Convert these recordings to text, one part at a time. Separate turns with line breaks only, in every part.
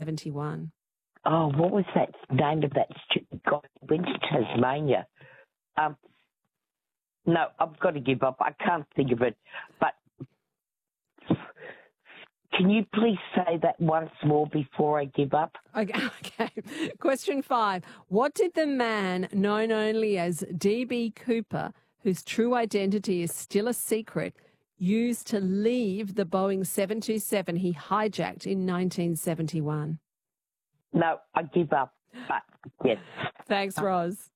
1971.
Oh, what was that name of that guy who went to Tasmania? No, I've got to give up. I can't think of it. But can you please say that once more before I give up?
Okay. Question 5. What did the man known only as D.B. Cooper, whose true identity is still a secret, use to leave the Boeing 727 he hijacked in 1971?
No, I give up. But, yes.
Thanks, Roz.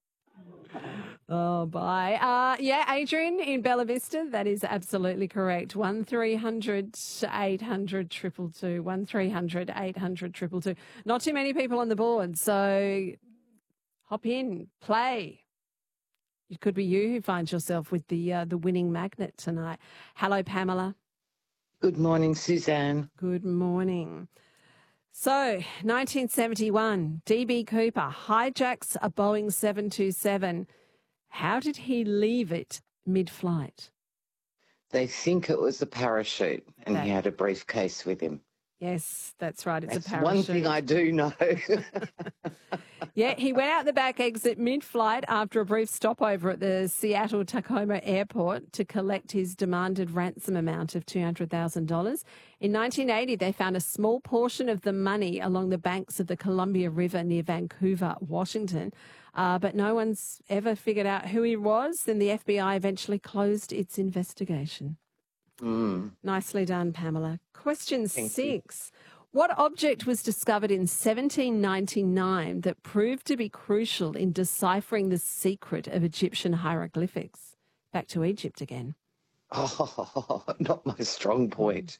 Oh, bye. Adrian in Bella Vista, that is absolutely correct. 1300 800 222. 1300 800 222. Not too many people on the board, so hop in, play. It could be you who finds yourself with the winning magnet tonight. Hello, Pamela.
Good morning, Suzanne.
Good morning. So, 1971, D.B. Cooper hijacks a Boeing 727. How did he leave it mid-flight?
They think it was a parachute and he had a briefcase with him.
Yes, that's right. It's
That's
a parachute.
one thing I do know.
Yeah, he went out the back exit mid-flight after a brief stopover at the Seattle-Tacoma airport to collect his demanded ransom amount of $200,000. In 1980, they found a small portion of the money along the banks of the Columbia River near Vancouver, Washington. But no one's ever figured out who he was, and the FBI eventually closed its investigation. Nicely done, Pamela. Question 6. What object was discovered in 1799 that proved to be crucial in deciphering the secret of Egyptian hieroglyphics? Back to Egypt again.
Oh, not my strong point.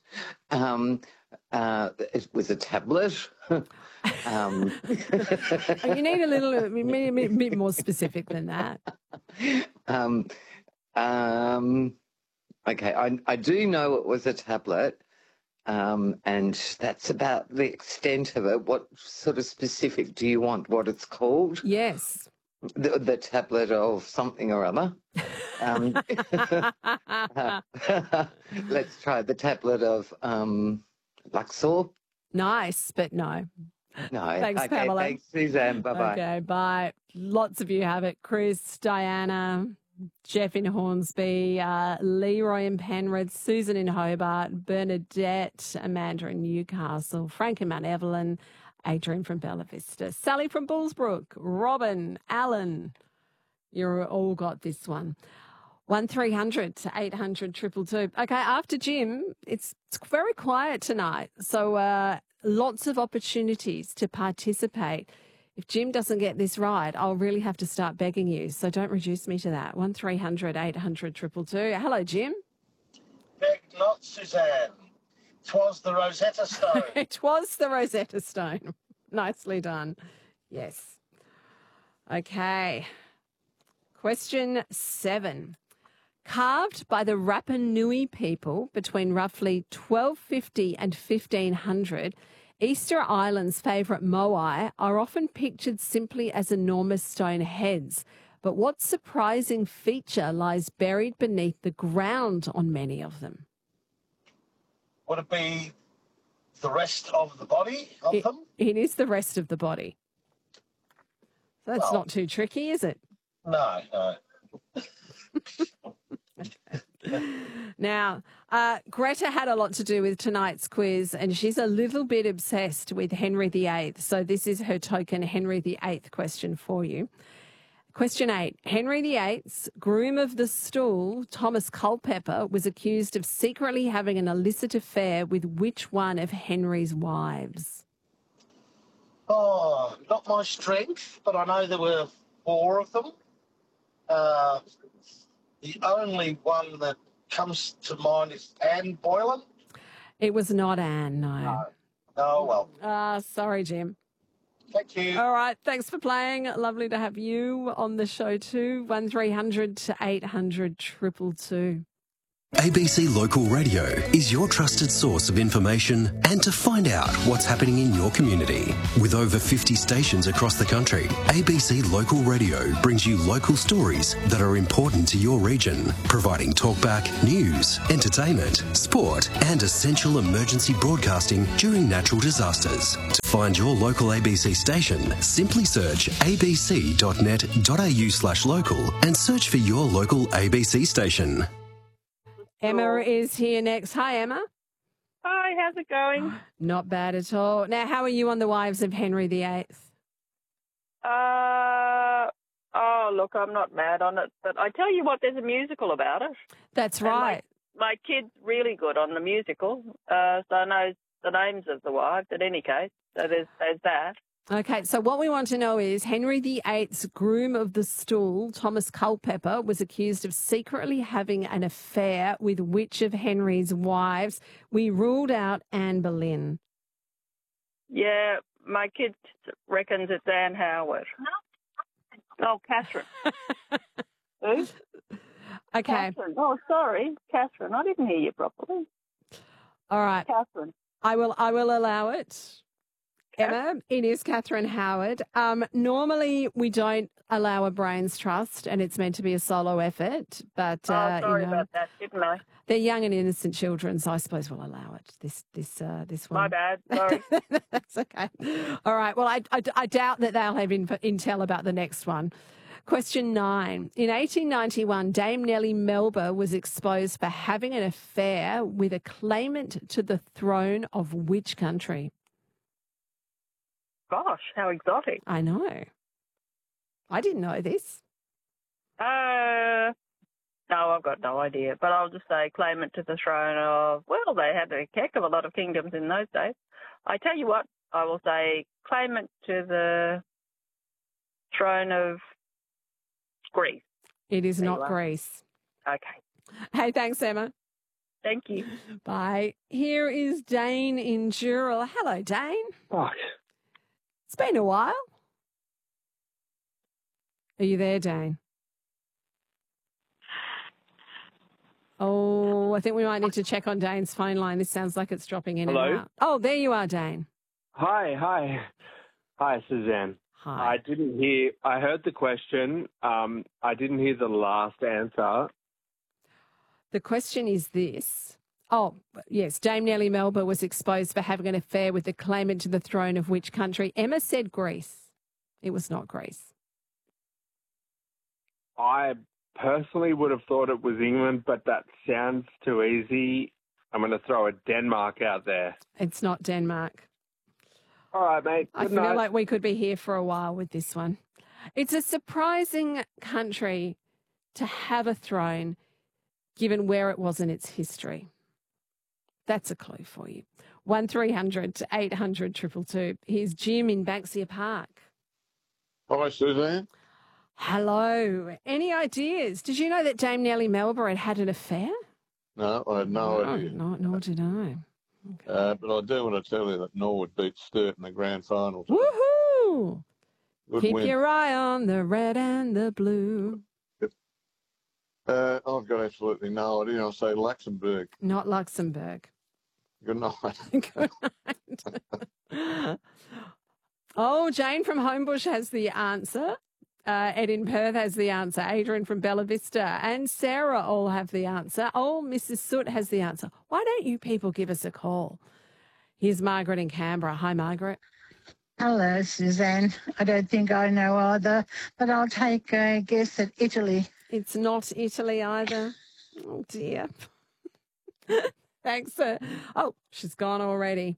It was a tablet.
You need a bit more specific than that.
Okay, I do know it was a tablet, and that's about the extent of it. What sort of specific do you want? What it's called?
Yes.
The tablet of something or other. Let's try the tablet of Luxor.
Nice, but no.
No.
Thanks,
okay,
Pamela.
Thanks, Suzanne. Bye-bye.
Okay, bye. Lots of you have it. Chris, Diana, Jeff in Hornsby, Leroy in Penrith, Susan in Hobart, Bernadette, Amanda in Newcastle, Frank in Mount Evelyn, Adrian from Bella Vista, Sally from Bullsbrook, Robin, Alan. You've all got this one. 1300 800 222. Okay, after Jim, it's very quiet tonight. So lots of opportunities to participate. If Jim doesn't get this right, I'll really have to start begging you. So don't reduce me to that. 1300 800 222. Hello, Jim.
Beg not, Suzanne. 'Twas the Rosetta Stone.
It was the Rosetta Stone. Nicely done. Yes. Okay. Question 7. Carved by the Rapa Nui people between roughly 1250 and 1500, Easter Island's favourite moai are often pictured simply as enormous stone heads. But what surprising feature lies buried beneath the ground on many of them?
Would it be the rest of the body of them?
It is the rest of the body. That's not too tricky, is it?
No.
Now, Greta had a lot to do with tonight's quiz, and she's a little bit obsessed with Henry VIII. So this is her token Henry VIII question for you. Question 8. Henry VIII's groom of the stool, Thomas Culpeper, was accused of secretly having an illicit affair with which one of Henry's wives?
Oh, not my strength, but I know there were 4 of them. The only one that comes to mind is Anne Boylan.
It was not Anne, no.
Oh, well.
Sorry, Jim.
Thank you.
All right, thanks for playing. Lovely to have you on the show too. 1300 800 222.
ABC Local Radio is your trusted source of information and to find out what's happening in your community. With over 50 stations across the country, ABC Local Radio brings you local stories that are important to your region, providing talkback, news, entertainment, sport and essential emergency broadcasting during natural disasters. To find your local ABC station, simply search abc.net.au/local and search for your local ABC station.
Emma is here next. Hi, Emma.
Hi, how's it going?
Not bad at all. Now, how are you on the wives of Henry VIII?
Look, I'm not mad on it, but I tell you what, there's a musical about it.
That's right.
My kid's really good on the musical, so I know the names of the wives in any case, so there's that.
Okay, so what we want to know is Henry VIII's groom of the stool, Thomas Culpeper, was accused of secretly having an affair with which of Henry's wives? We ruled out Anne Boleyn.
Yeah, my kid reckons it's Anne Howard. Oh, Catherine. Who?
Okay.
Catherine. Oh, sorry, Catherine. I didn't hear you properly.
All right.
Catherine.
I will allow it. Emma, it is Catherine Howard. Normally, we don't allow a brains trust, and it's meant to be a solo effort. But
sorry about that, didn't I?
They're young and innocent children, so I suppose we'll allow it. This one.
My bad. Sorry.
That's okay. All right. Well, I doubt that they'll have intel about the next one. Question 9. In 1891, Dame Nellie Melba was exposed for having an affair with a claimant to the throne of which country?
Gosh, how exotic.
I know. I didn't know this.
No, I've got no idea. But I'll just say claimant to the throne of, well, they had a heck of a lot of kingdoms in those days. I tell you what, I will say claimant to the throne of Greece.
It is not Greece.
Okay.
Hey, thanks, Emma.
Thank you.
Bye. Here is Dane in Dural. Hello, Dane.
Oh,
It's been a while. Are you there, Dane? Oh, I think we might need to check on Dane's phone line. This sounds like it's dropping in
Hello?
and out. Oh, there you are, Dane.
Hi, Suzanne.
Hi.
I heard the question. I didn't hear the last answer.
The question is this. Oh, yes, Dame Nellie Melba was exposed for having an affair with the claimant to the throne of which country? Emma said Greece. It was not Greece.
I personally would have thought it was England, but that sounds too easy. I'm going to throw a Denmark out there.
It's not Denmark.
All right, mate.
I
Good
feel
night.
like we could be here for a while with this one. It's a surprising country to have a throne given where it was in its history. That's a clue for you. 1300 800 222. Here's Jim in Banksia Park.
Hi, Suzanne.
Hello. Any ideas? Did you know that Dame Nellie Melba had an affair?
No, I had no idea.
Nor did I.
But I do want to tell you that Norwood beat Sturt in the grand final.
Woohoo!
Good
Keep
win.
your eye on the red and the blue.
I've got absolutely no idea. I'll say Luxembourg.
Not Luxembourg.
Good night.
Good night. Oh, Jane from Homebush has the answer. Ed in Perth has the answer. Adrian from Bella Vista and Sarah all have the answer. Oh, Mrs. Soot has the answer. Why don't you people give us a call? Here's Margaret in Canberra. Hi, Margaret.
Hello, Suzanne. I don't think I know either, but I'll take a guess at Italy.
It's not Italy either. Oh, dear. Thanks, sir. Oh, she's gone already.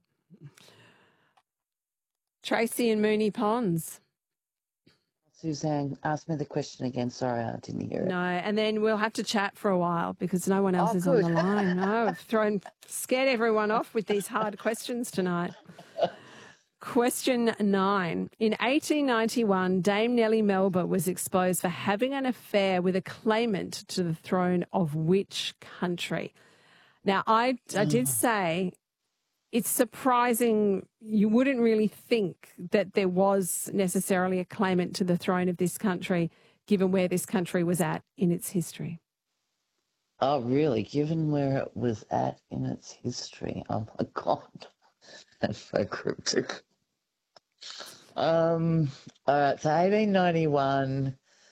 Tracy in Moonee Ponds.
Suzanne, ask me the question again. Sorry, I didn't hear it.
No, and then we'll have to chat for a while because no one else is
good.
on the line. No, I've scared everyone off with these hard questions tonight. Question 9. In 1891, Dame Nellie Melba was exposed for having an affair with a claimant to the throne of which country? Now, I did say it's surprising. You wouldn't really think that there was necessarily a claimant to the throne of this country, given where this country was at in its history.
Oh, really? Given where it was at in its history? Oh, my God. That's so cryptic. All right, so 1891,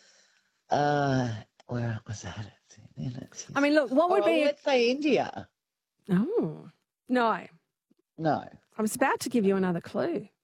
where was that?
I mean, look, what would be...
Let's say India.
Oh, no.
No.
I was about to give you another clue.